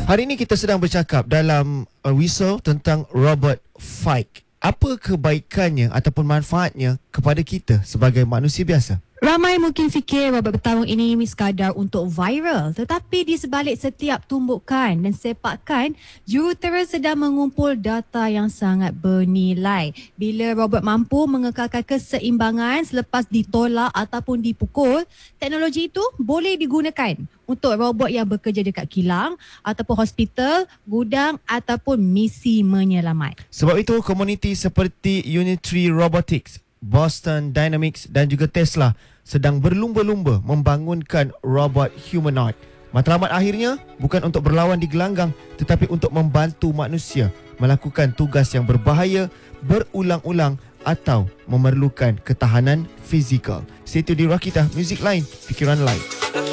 Hari ini kita sedang bercakap dalam Whistle tentang robot fight. Apa kebaikannya ataupun manfaatnya kepada kita sebagai manusia biasa? Ramai mungkin fikir robot bertarung ini sekadar untuk viral, tetapi di sebalik setiap tumbukan dan sepakan, jurutera sedang mengumpul data yang sangat bernilai. Bila robot mampu mengekalkan keseimbangan selepas ditolak ataupun dipukul, teknologi itu boleh digunakan untuk robot yang bekerja dekat kilang ataupun hospital, gudang ataupun misi menyelamat. Sebab itu, komuniti seperti Unitree Robotics, Boston Dynamics dan juga Tesla sedang berlumba-lumba membangunkan robot humanoid. Matlamat akhirnya bukan untuk berlawan di gelanggang, tetapi untuk membantu manusia melakukan tugas yang berbahaya, berulang-ulang atau memerlukan ketahanan fizikal. Stay tuned di Rakita Music Line, fikiran lain.